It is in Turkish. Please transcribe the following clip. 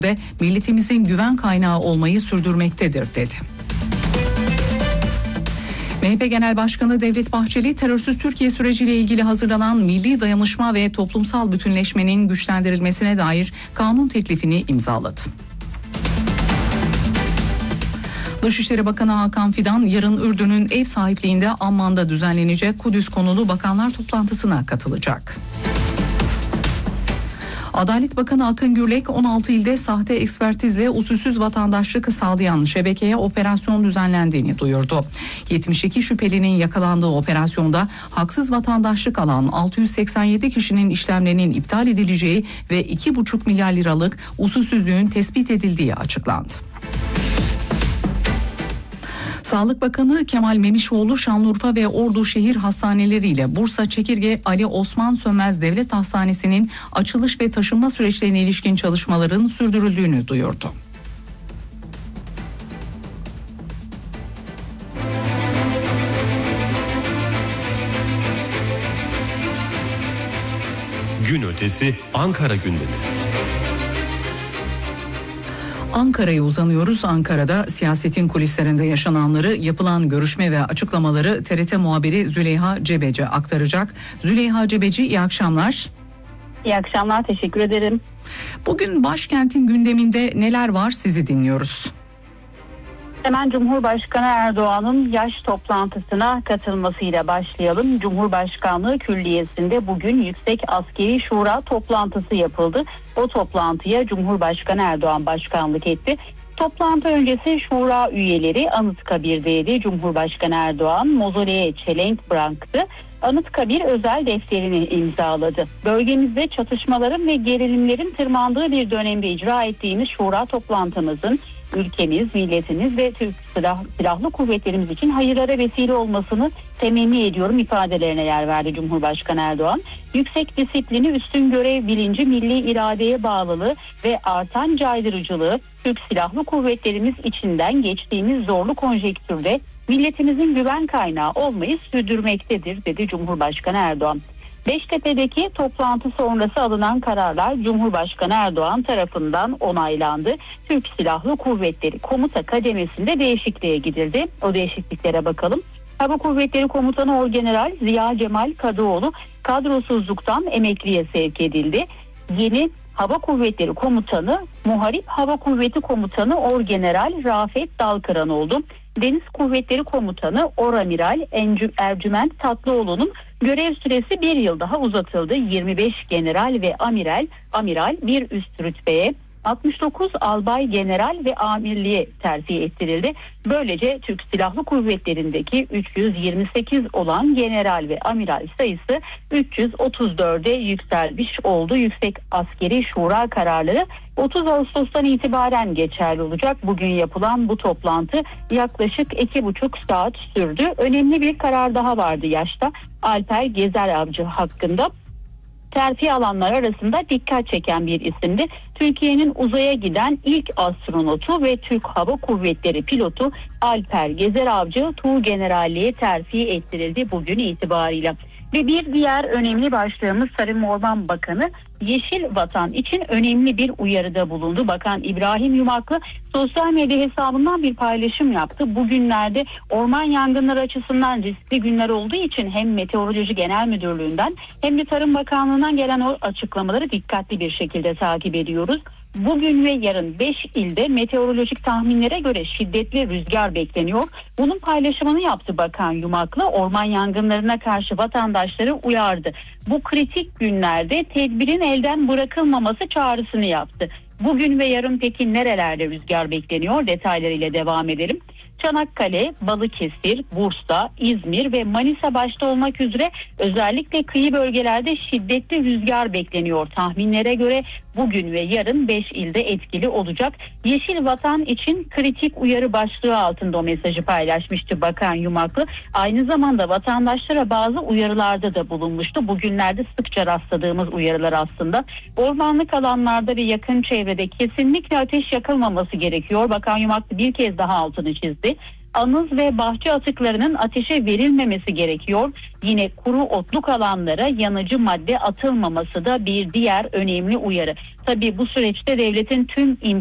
de milletimizin güven kaynağı olmayı sürdürmektedir dedi. MHP Genel Başkanı Devlet Bahçeli, terörsüz Türkiye süreciyle ilgili hazırlanan milli dayanışma ve toplumsal bütünleşmenin güçlendirilmesine dair kanun teklifini imzaladı. Dışişleri Bakanı Hakan Fidan, yarın Ürdün'ün ev sahipliğinde Amman'da düzenlenecek Kudüs konulu bakanlar toplantısına katılacak. Adalet Bakanı Akın Gürlek, 16 ilde sahte ekspertizle usulsüz vatandaşlık sağlayan şebekeye operasyon düzenlendiğini duyurdu. 72 şüphelinin yakalandığı operasyonda haksız vatandaşlık alan 687 kişinin işlemlerinin iptal edileceği ve 2,5 milyar liralık usulsüzlüğün tespit edildiği açıklandı. Sağlık Bakanı Kemal Memişoğlu, Şanlıurfa ve Ordu şehir hastaneleriyle Bursa Çekirge Ali Osman Sönmez Devlet Hastanesi'nin açılış ve taşınma süreçlerine ilişkin çalışmaların sürdürüldüğünü duyurdu. Gün ötesi Ankara gündemi. Ankara'ya uzanıyoruz. Ankara'da siyasetin kulislerinde yaşananları, yapılan görüşme ve açıklamaları TRT muhabiri Züleyha Cebeci aktaracak. Züleyha Cebeci, iyi akşamlar. İyi akşamlar, teşekkür ederim. Bugün başkentin gündeminde neler var, sizi dinliyoruz. Hemen Cumhurbaşkanı Erdoğan'ın yaş toplantısına katılmasıyla başlayalım. Cumhurbaşkanlığı Külliyesi'nde bugün Yüksek Askeri Şura toplantısı yapıldı. O toplantıya Cumhurbaşkanı Erdoğan başkanlık etti. Toplantı öncesi şura üyeleri Anıtkabir'deydi. Cumhurbaşkanı Erdoğan mozoleye çelenk bıraktı. Anıtkabir özel defterini imzaladı. Bölgemizde çatışmaların ve gerilimlerin tırmandığı bir dönemde icra ettiğimiz şura toplantımızın ülkemiz, milletimiz ve Türk Silahlı Kuvvetlerimiz için hayırlara vesile olmasını temenni ediyorum ifadelerine yer verdi Cumhurbaşkanı Erdoğan. Yüksek disiplini, üstün görev bilinci, milli iradeye bağlılığı ve artan caydırıcılığı Türk Silahlı Kuvvetlerimiz içinden geçtiğimiz zorlu konjektürde milletimizin güven kaynağı olmayı sürdürmektedir dedi Cumhurbaşkanı Erdoğan. Beştepe'deki toplantı sonrası alınan kararlar Cumhurbaşkanı Erdoğan tarafından onaylandı. Türk Silahlı Kuvvetleri Komuta Kademesi'nde değişikliğe gidildi. O değişikliklere bakalım. Hava Kuvvetleri Komutanı Orgeneral Ziya Cemal Kadıoğlu kadrosuzluktan emekliye sevk edildi. Yeni Hava Kuvvetleri Komutanı Muharip Hava Kuvveti Komutanı Orgeneral Rafet Dalkıran oldu. Deniz Kuvvetleri Komutanı Oramiral Ercüment Tatlıoğlu'nun görev süresi bir yıl daha uzatıldı. 25 general ve amiral bir üst rütbeye, 69 albay general ve amirliğe terfi ettirildi. Böylece Türk Silahlı Kuvvetleri'ndeki 328 olan general ve amiral sayısı 334'e yükselmiş oldu. Yüksek Askeri Şura kararları 30 Ağustos'tan itibaren geçerli olacak. Bugün yapılan bu toplantı yaklaşık 2,5 saat sürdü. Önemli bir karar daha vardı yaşta. Alper Gezer Avcı hakkında. Terfi alanlar arasında dikkat çeken bir isimdi. Türkiye'nin uzaya giden ilk astronotu ve Türk Hava Kuvvetleri pilotu Alper Gezer Avcı Tuğgeneralliğe terfi ettirildi bugün itibarıyla. Ve bir diğer önemli başlığımız Tarım ve Orman Bakanı Yeşil Vatan için önemli bir uyarıda bulundu. Bakan İbrahim Yumaklı sosyal medya hesabından bir paylaşım yaptı. Bugünlerde orman yangınları açısından riskli günler olduğu için hem Meteoroloji Genel Müdürlüğü'nden hem de Tarım Bakanlığı'ndan gelen o açıklamaları dikkatli bir şekilde takip ediyoruz. Bugün ve yarın 5 ilde meteorolojik tahminlere göre şiddetli rüzgar bekleniyor. Bunun paylaşımını yaptı Bakan Yumaklı. Orman yangınlarına karşı vatandaşları uyardı. Bu kritik günlerde tedbirin elden bırakılmaması çağrısını yaptı. Bugün ve yarın peki nerelerde rüzgar bekleniyor? Detaylarıyla devam edelim. Çanakkale, Balıkesir, Bursa, İzmir ve Manisa başta olmak üzere özellikle kıyı bölgelerde şiddetli rüzgar bekleniyor. Tahminlere göre bugün ve yarın 5 ilde etkili olacak. Yeşil Vatan için kritik uyarı başlığı altında o mesajı paylaşmıştı Bakan Yumaklı. Aynı zamanda vatandaşlara bazı uyarılarda da bulunmuştu. Bugünlerde sıkça rastladığımız uyarılar aslında. Ormanlık alanlarda ve yakın çevrede kesinlikle ateş yakılmaması gerekiyor. Bakan Yumaklı bir kez daha altını çizdi. anız ve bahçe atıklarının ateşe verilmemesi gerekiyor. Yine kuru otluk alanlara yanıcı madde atılmaması da bir diğer önemli uyarı. Tabii bu süreçte devletin tüm